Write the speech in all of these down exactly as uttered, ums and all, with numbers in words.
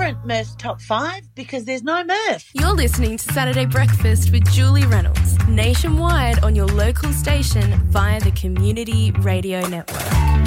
different, Murph's Top five, because there's no Murph. You're listening to Saturday Breakfast with Julie Reynolds, nationwide on your local station via the Community Radio Network.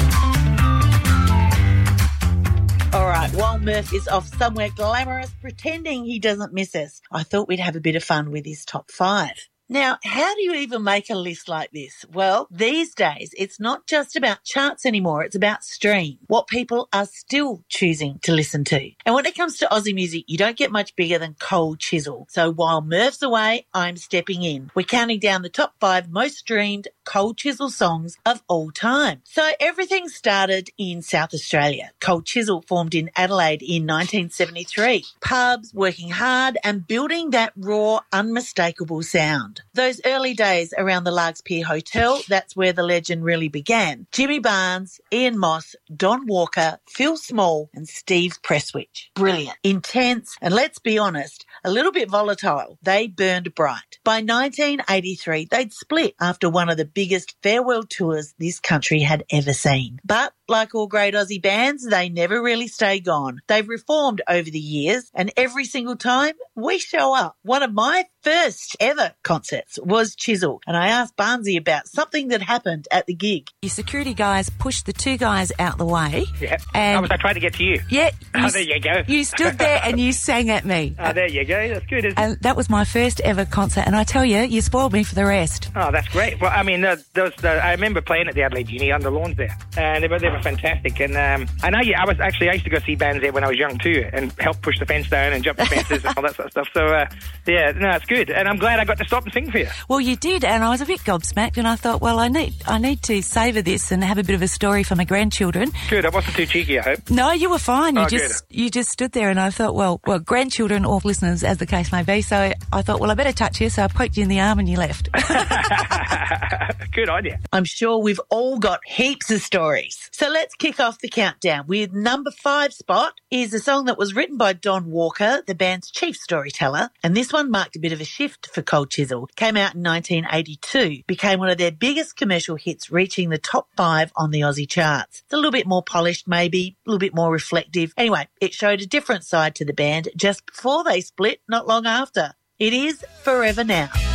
All right, while Murph is off somewhere glamorous pretending he doesn't miss us, I thought we'd have a bit of fun with his top five. Now, how do you even make a list like this? Well, these days, it's not just about charts anymore. It's about stream, what people are still choosing to listen to. And when it comes to Aussie music, you don't get much bigger than Cold Chisel. So while Murph's away, I'm stepping in. We're counting down the top five most streamed Cold Chisel songs of all time. So everything started in South Australia. Cold Chisel formed in Adelaide in nineteen seventy-three. Pubs, working hard and building that raw, unmistakable sound. Those early days around the Largs Pier Hotel, that's where the legend really began. Jimmy Barnes, Ian Moss, Don Walker, Phil Small and Steve Presswich. Brilliant, intense and, let's be honest, a little bit volatile. They burned bright. By nineteen eighty-three, they'd split after one of the biggest farewell tours this country had ever seen. But like all great Aussie bands, they never really stay gone. They've reformed over the years and every single time we show up. One of my first ever concerts was Chisel, and I asked Barnesy about something that happened at the gig. Your security guys pushed the two guys out the way. Yeah. And I was I trying to get to you. Yeah. Oh, You, there you go. You stood there and you sang at me. Oh, there you go. That's good, isn't it? And that was my first ever concert, and I tell you, you spoiled me for the rest. Oh, that's great. Well, I mean, the, those, the, I remember playing at the Adelaide Uni on the lawns there, and they were, they were fantastic. And um, I know you, I was actually, I used to go see bands there when I was young too, and help push the fence down and jump the fences and all that sort of stuff. So, uh, yeah, no, it's good. And I'm glad I got to stop and sing for you. Well, you did, and I was a bit gobsmacked, and I thought, well, I need I need to savour this and have a bit of a story for my grandchildren. Good. I wasn't too cheeky, I hope. No, you were fine. You Oh, just you just stood there, and I thought, well, well, grandchildren or listeners, as the case may be. So I thought, well, I better touch you. So I poked you in the arm, and you left. Good idea. I'm sure we've all got heaps of stories. So let's kick off the countdown with number five spot is a song that was written by Don Walker, the band's chief storyteller. And this one marked a bit of a shift for Cold Chisel. Came out in nineteen eighty-two, became one of their biggest commercial hits, reaching the top five on the Aussie charts. It's a little bit more polished, maybe, a little bit more reflective. Anyway, it showed a different side to the band just before they split, not long after. It is Forever Now.